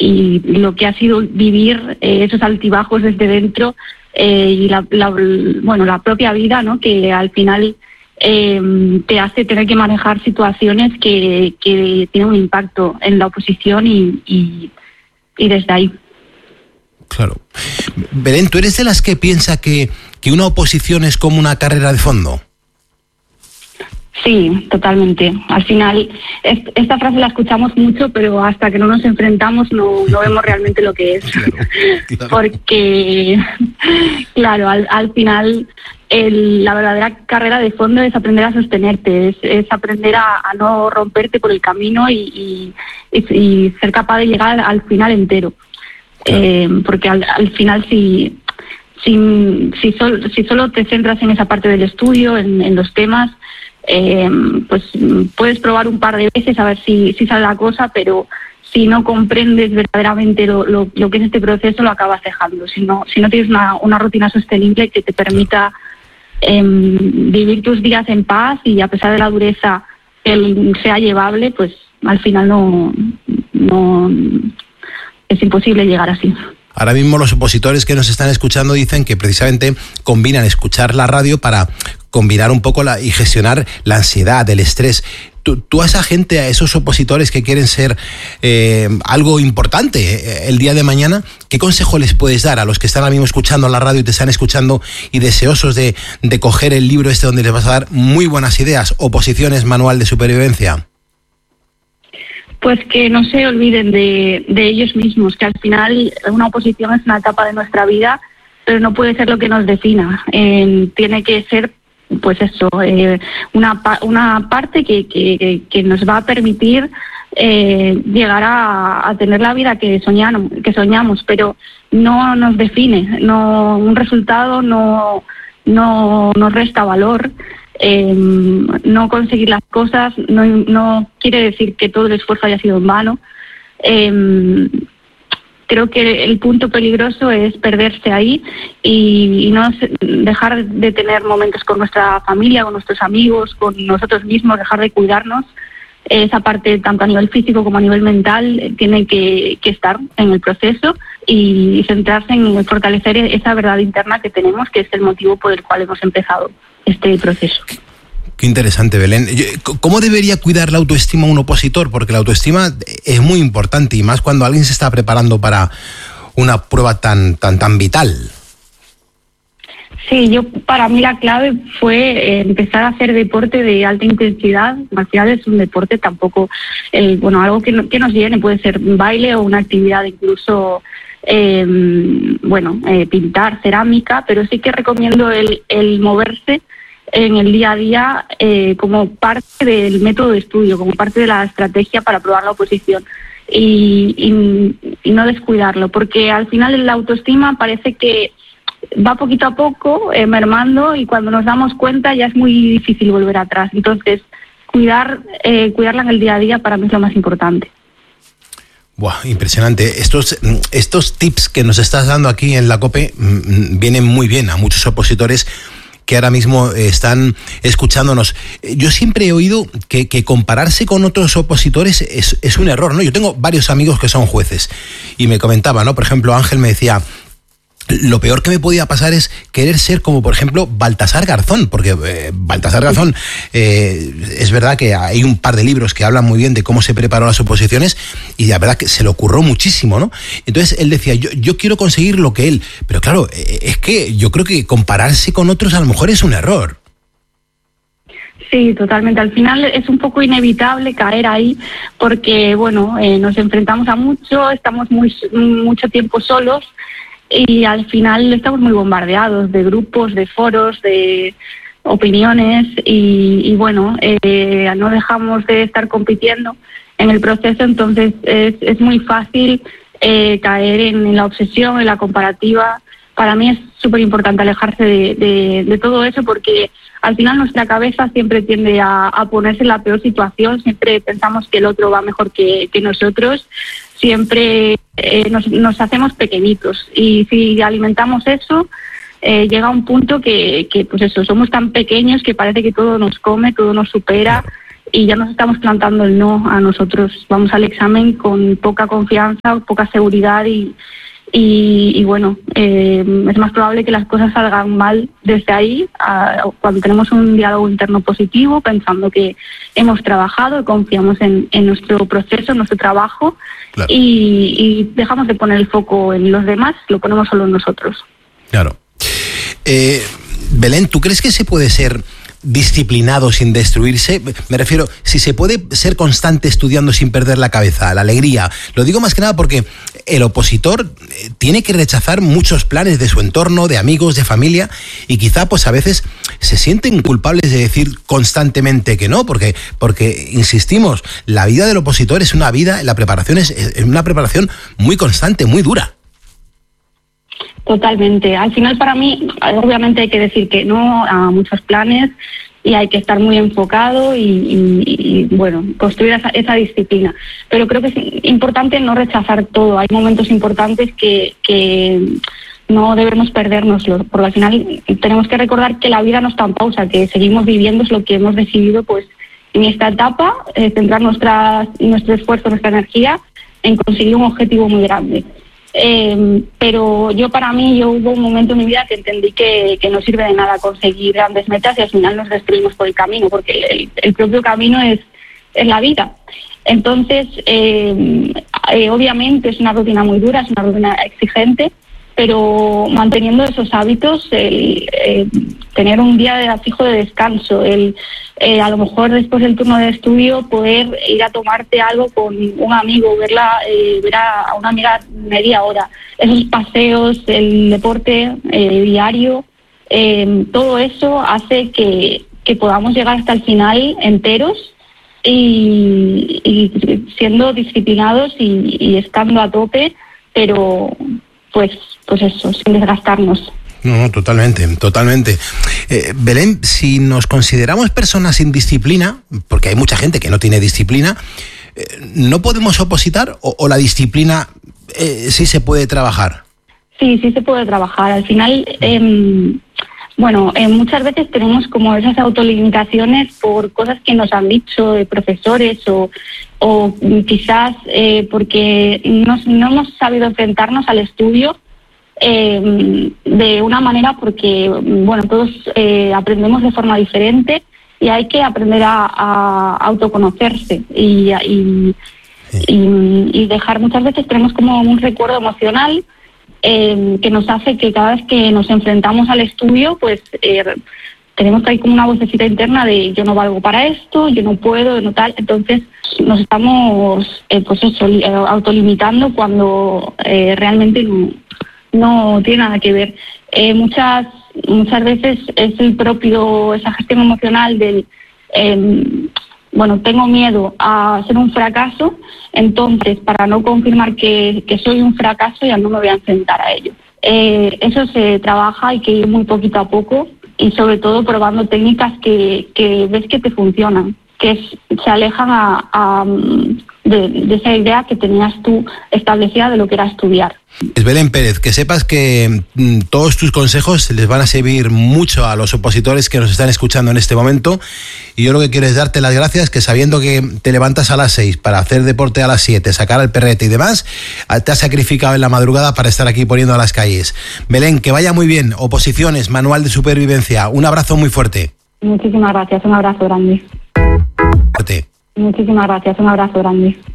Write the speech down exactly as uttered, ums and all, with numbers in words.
y lo que ha sido vivir eh, esos altibajos desde dentro eh, y la, la, bueno, la propia vida, ¿no? Que al final eh, te hace tener que manejar situaciones que, que tienen un impacto en la oposición y, y, y desde ahí. Claro. Belén, ¿tú eres de las que piensa que, que una oposición es como una carrera de fondo? Sí, totalmente. Al final, est- esta frase la escuchamos mucho, pero hasta que no nos enfrentamos no, no vemos realmente lo que es. Claro, claro. Porque, claro, al, al final el, la verdadera carrera de fondo es aprender a sostenerte, es, es aprender a, a no romperte por el camino y, y, y, y ser capaz de llegar al, al final entero. Claro. Eh, porque al, al final si, si, si, sol, si solo te centras en esa parte del estudio, en, en los temas, Eh, pues puedes probar un par de veces a ver si, si sale la cosa, pero si no comprendes verdaderamente lo, lo, lo que es este proceso, lo acabas dejando. Si no, si no tienes una, una rutina sostenible que te permita eh, vivir tus días en paz y a pesar de la dureza que sea llevable, pues al final no, no es imposible llegar así. Ahora mismo los opositores que nos están escuchando dicen que precisamente combinan escuchar la radio para combinar un poco la, y gestionar la ansiedad, el estrés. Tú, tú a esa gente, a esos opositores que quieren ser eh, algo importante eh, el día de mañana, ¿qué consejo les puedes dar a los que están ahora mismo escuchando la radio y te están escuchando y deseosos de, de coger el libro este donde les vas a dar muy buenas ideas, Oposiciones, Manual de Supervivencia? Pues que no se olviden de, de ellos mismos, que al final una oposición es una etapa de nuestra vida, pero no puede ser lo que nos defina. Eh, tiene que ser, pues eso, eh, una, una parte que, que, que nos va a permitir eh, llegar a, a tener la vida que soñamos, que soñamos, pero no nos define. No, un resultado no, no nos resta valor. Eh, no conseguir las cosas no, no quiere decir que todo el esfuerzo haya sido en vano. Eh, creo que el punto peligroso es perderse ahí y, y no dejar de tener momentos con nuestra familia, con nuestros amigos, con nosotros mismos, dejar de cuidarnos. Esa parte, tanto a nivel físico como a nivel mental, tiene que, que estar en el proceso y centrarse en fortalecer esa verdad interna que tenemos, que es el motivo por el cual hemos empezado este proceso. Qué interesante, Belén. ¿Cómo debería cuidar la autoestima un opositor? Porque la autoestima es muy importante y más cuando alguien se está preparando para una prueba tan, tan, tan vital. Sí, yo para mí la clave fue eh, empezar a hacer deporte de alta intensidad. Al final es un deporte, tampoco, el, bueno, algo que, no, que nos llene, puede ser un baile o una actividad incluso, eh, bueno, eh, pintar, cerámica, pero sí que recomiendo el, el moverse en el día a día eh, como parte del método de estudio, como parte de la estrategia para probar la oposición y, y, y no descuidarlo, porque al final la autoestima parece que va poquito a poco eh, mermando y cuando nos damos cuenta ya es muy difícil volver atrás. Entonces, cuidar eh, cuidarla en el día a día para mí es lo más importante. Buah, impresionante. Estos, estos tips que nos estás dando aquí en la COPE mmm, vienen muy bien a muchos opositores que ahora mismo están escuchándonos. Yo siempre he oído que, que compararse con otros opositores es, es un error, ¿no? Yo tengo varios amigos que son jueces y me comentaban, ¿no? Por ejemplo, Ángel me decía, lo peor que me podía pasar es querer ser como, por ejemplo, Baltasar Garzón, porque eh, Baltasar Garzón, eh, es verdad que hay un par de libros que hablan muy bien de cómo se preparó las oposiciones y la verdad que se le ocurrió muchísimo, ¿no? Entonces él decía, yo, yo quiero conseguir lo que él, pero claro, eh, es que yo creo que compararse con otros a lo mejor es un error. Sí, totalmente. Al final es un poco inevitable caer ahí porque, bueno, eh, nos enfrentamos a mucho, estamos muy mucho tiempo solos. Y al final estamos muy bombardeados de grupos, de foros, de opiniones y, y bueno, eh, no dejamos de estar compitiendo en el proceso, entonces es, es muy fácil eh, caer en la obsesión, en la comparativa. Para mí es súper importante alejarse de, de, de todo eso porque al final nuestra cabeza siempre tiende a, a ponerse en la peor situación, siempre pensamos que el otro va mejor que, que nosotros, siempre eh, nos, nos hacemos pequeñitos y si alimentamos eso, eh, llega un punto que, que pues eso, somos tan pequeños que parece que todo nos come, todo nos supera y ya nos estamos plantando el no a nosotros. Vamos al examen con poca confianza, poca seguridad y, y, y bueno, eh, es más probable que las cosas salgan mal desde ahí, a, cuando tenemos un diálogo interno positivo, pensando que hemos trabajado y confiamos en, en nuestro proceso, en nuestro trabajo, claro. y, y dejamos de poner el foco en los demás, lo ponemos solo en nosotros. Claro. Eh, Belén, ¿tú crees que se puede ser disciplinado sin destruirse? Me refiero, si se puede ser constante estudiando sin perder la cabeza, la alegría. Lo digo más que nada porque el opositor tiene que rechazar muchos planes de su entorno, de amigos, de familia, y quizá pues a veces se sienten culpables de decir constantemente que no, porque, porque insistimos, la vida del opositor es una vida, la preparación es, es una preparación muy constante, muy dura. Totalmente. Al final, para mí, obviamente hay que decir que no a muchos planes y hay que estar muy enfocado y, y, y bueno, construir esa, esa disciplina. Pero creo que es importante no rechazar todo. Hay momentos importantes que, que no debemos perdérnoslo, porque al final tenemos que recordar que la vida no está en pausa, que seguimos viviendo, es lo que hemos decidido pues en esta etapa, eh, centrar nuestra, nuestro esfuerzo, nuestra energía en conseguir un objetivo muy grande. Eh, pero yo para mí, yo hubo un momento en mi vida que entendí que, que no sirve de nada conseguir grandes metas y al final nos destruimos por el camino, porque el, el propio camino es, es la vida. Entonces, eh, eh, obviamente es una rutina muy dura, es una rutina exigente, pero manteniendo esos hábitos, el eh, tener un día fijo de descanso, el eh, a lo mejor después del turno de estudio poder ir a tomarte algo con un amigo, verla, eh, ver a una amiga media hora, esos paseos, el deporte eh, diario, eh, todo eso hace que, que podamos llegar hasta el final enteros y, y siendo disciplinados y, y estando a tope, pero pues pues eso, sin desgastarnos. No, totalmente, totalmente. Eh, Belén, si nos consideramos personas sin disciplina, porque hay mucha gente que no tiene disciplina, eh, ¿no podemos opositar o, o la disciplina eh, sí se puede trabajar? Sí, sí se puede trabajar. Al final, eh, bueno, eh, muchas veces tenemos como esas autolimitaciones por cosas que nos han dicho de profesores o, o quizás eh, porque no, no hemos sabido enfrentarnos al estudio eh, de una manera porque, bueno, todos eh, aprendemos de forma diferente y hay que aprender a, a autoconocerse y, y, y, y dejar, muchas veces tenemos como un recuerdo emocional Eh, que nos hace que cada vez que nos enfrentamos al estudio, pues eh, tenemos que hay como una vocecita interna de yo no valgo para esto, yo no puedo, no tal. Entonces nos estamos eh, pues eso, autolimitando cuando eh, realmente no, no tiene nada que ver. Eh, muchas muchas veces es el propio, esa gestión emocional del eh, bueno, tengo miedo a ser un fracaso, entonces para no confirmar que, que soy un fracaso ya no me voy a enfrentar a ello. Eh, eso se trabaja, hay que ir muy poquito a poco y sobre todo probando técnicas que, que ves que te funcionan, que es, se alejan a, a, de, de esa idea que tenías tú establecida de lo que era estudiar. Es Belén Pérez, que sepas que mm, todos tus consejos les van a servir mucho a los opositores que nos están escuchando en este momento y yo lo que quiero es darte las gracias, que sabiendo que te levantas a las seis para hacer deporte a las siete, sacar el perrete y demás, te has sacrificado en la madrugada para estar aquí poniendo a las calles. Belén, que vaya muy bien, oposiciones, manual de supervivencia, un abrazo muy fuerte. Muchísimas gracias, un abrazo grande. Fuerte. Muchísimas gracias, un abrazo grande.